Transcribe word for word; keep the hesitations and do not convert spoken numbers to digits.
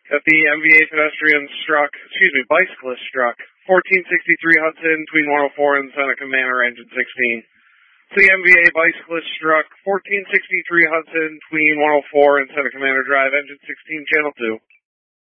that the M V A pedestrian struck, excuse me, bicyclist struck fourteen sixty-three Hudson between one oh four and Seneca Manor, engine sixteen. So the M V A bicyclist struck fourteen sixty-three Hudson between one oh four and Seneca Manor Drive, engine sixteen, channel two.